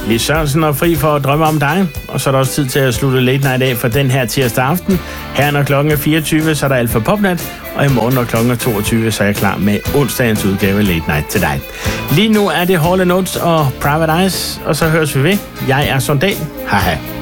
Lis Sørensen og Fri for at drømme om dig. Og så er der også tid til at slutte Late Night af for den her tirsdag aften. Her når klokken er 24, så er der Alfa Popnat. Og i morgen når klokken er 22, så er jeg klar med onsdagens udgave Late Night til dig. Lige nu er det Hall & Oates og Private Eyes, og så høres vi ved. Jeg er Sondal. Hej hej.